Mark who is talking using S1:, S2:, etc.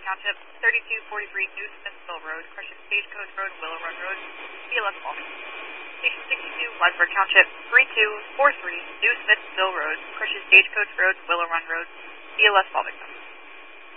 S1: Township, 3243 New Smithville Road, crushes Stagecoach Road, Willow Run Road, BLS Waltham. Station 62, Wadsworth Township, 3243 New Smithville Road, crushes Stagecoach Road, Willow Run Road, BLS Waltham.